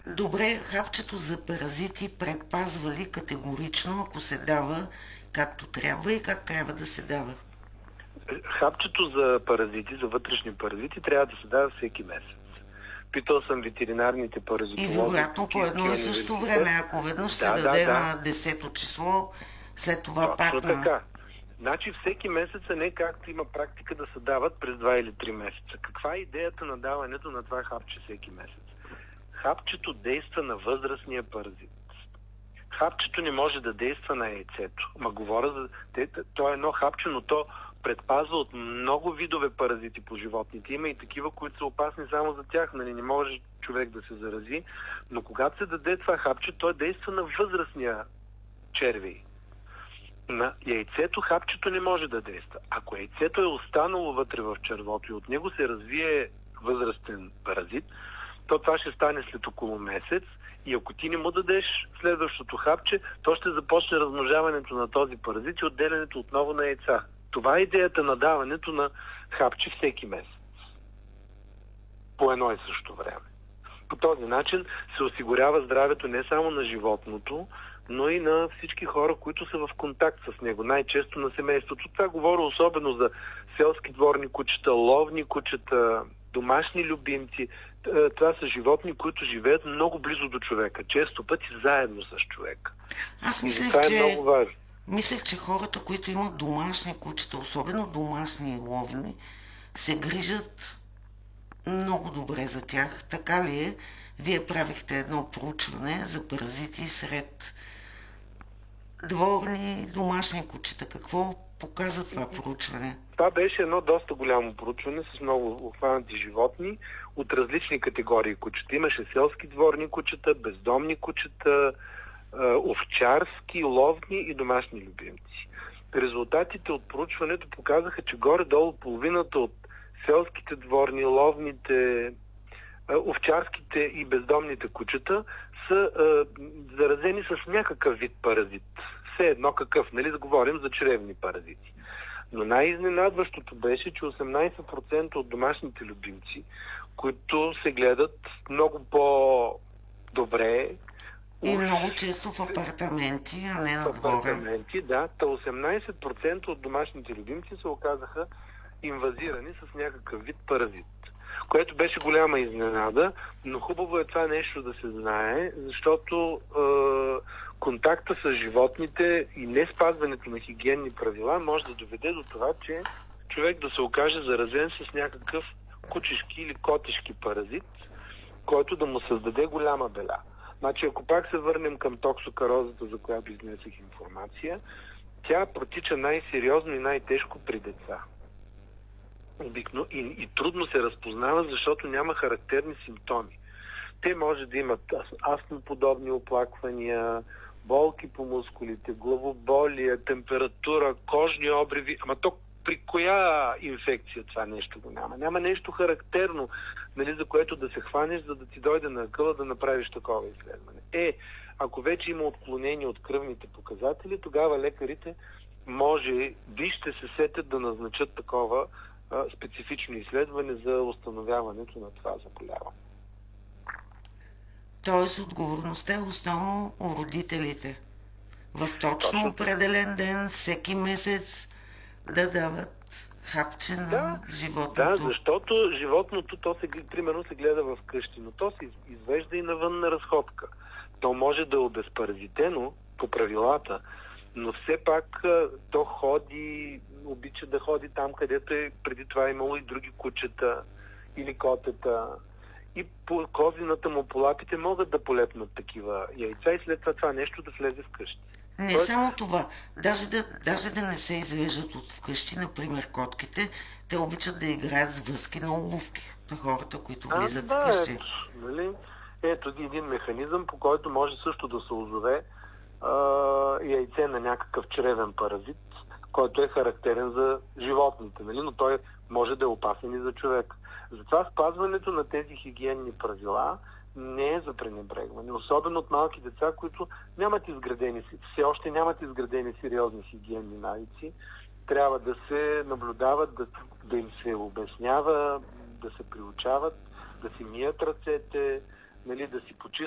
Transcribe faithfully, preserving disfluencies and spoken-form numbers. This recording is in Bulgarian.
Добре, хапчето за паразити предпазва ли категорично, ако се дава както трябва и как трябва да се дава? Хапчето за паразити, за вътрешни паразити, трябва да се дава всеки месец. Питал съм ветеринарните И паразитолози от вероятно по Софийския едно и също университет. време, ако веднъж се Да, да, даде да, на десето число, след това точно пак на... така. Значи всеки месец, а не както има практика да се дават през два или три месеца. Каква е идеята на даването на това хапче всеки месец? Хапчето действа на възрастния паразит. Хапчето не може да действа на яйцето. Ма говоря за... те- То е едно хапче, но то предпазва от много видове паразити по животните. Има и такива, които са опасни само за тях. Нали? Не може човек да се зарази. Но когато се даде това хапче, то действа на възрастния червей. На яйцето хапчето не може да действа. Ако яйцето е останало вътре в червото и от него се развие възрастен паразит, то това ще стане след около месец и ако ти не му дадеш следващото хапче, то ще започне размножаването на този паразит и отделянето отново на яйца. Това е идеята на даването на хапче всеки месец. По едно и също време. По този начин се осигурява здравето не само на животното, но и на всички хора, които са в контакт с него, най-често на семейството. Това говоря особено за селски дворни кучета, ловни кучета, домашни любимци. Това са животни, които живеят много близо до човека, често пъти заедно с човека. Аз И мислех, това е че... много важно. Мислех, че хората, които имат домашни кучета, особено домашни и ловни, се грижат много добре за тях. Така ли е? Вие правихте едно проучване за паразити сред дворни и домашни кучета. Какво показва това проучване? Това беше едно доста голямо проучване с много обхванати животни от различни категории кучета. Имаше селски дворни кучета, бездомни кучета, овчарски, ловни и домашни любимци. Резултатите от проучването показаха, че горе-долу половината от селските дворни, ловните, овчарските и бездомните кучета са е, заразени с някакъв вид паразит. Все едно какъв, нали да говорим за чревни паразити. Но най-изненадващото беше, че осемнайсет процента от домашните любимци, които се гледат много по-добре, И много често в апартаменти, а не в надгоре. апартаменти, да, та осемнайсет процента от домашните любимци се оказаха инвазирани с някакъв вид паразит, което беше голяма изненада, но хубаво е това нещо да се знае, защото е, контакта с животните и не спазването на хигиенни правила може да доведе до това, че човек да се окаже заразен с някакъв кучешки или котешки паразит, който да му създаде голяма беля. Значи, ако пак се върнем към токсокарозата, за която изнесах информация, тя протича най-сериозно и най-тежко при деца. Обикно и, и трудно се разпознава, защото няма характерни симптоми. Те може да имат астмоподобни оплаквания, болки по мускулите, главоболие, температура, кожни обриви. Ама то при коя инфекция това нещо го няма? Няма нещо характерно, нали, за което да се хванеш, за да ти дойде на акъла да направиш такова изследване. Е, ако вече има отклонение от кръвните показатели, тогава лекарите може би ще се сетят да назначат такова а, специфично изследване за установяването на това заболяване. Тоест отговорността е основно у родителите. В точно Точно. определен ден, всеки месец да дават хапче на Да, животното. Да, защото животното, то се, примерно се гледа в къщи, но то се извежда и навън на разходка. То може да е обезпаразитено по правилата, но все пак то ходи, обича да ходи там, където е преди това имало и други кучета или котета. И по козината му по лапите могат да полепнат такива яйца и след това това нещо да влезе в къщи. Не Тоест, само това, даже да, даже да не се извеждат от вкъщи, например котките, те обичат да играят с връзки на обувки на хората, които А, влизат да, вкъщи. ето, нали? Ето един механизъм, по който може също да се озове а, яйце на някакъв чревен паразит, който е характерен за животните, нали? Но той може да е опасен и за човек. Затова спазването на тези хигиенни правила не е за пренебрегване. Особено от малки деца, които нямат изградени, все още нямат изградени сериозни хигиенни навици. Трябва да се наблюдават, да, да им се обяснява, да се приучават, да си мият ръцете, нали, да си почистват